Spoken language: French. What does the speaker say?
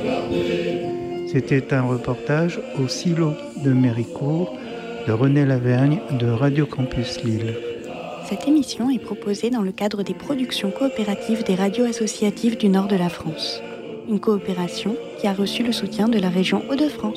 C'était un reportage au silo de Méricourt de René Lavergne de Radio Campus Lille. Cette émission est proposée dans le cadre des productions coopératives des radios associatives du nord de la France. Une coopération qui a reçu le soutien de la région Hauts-de-France.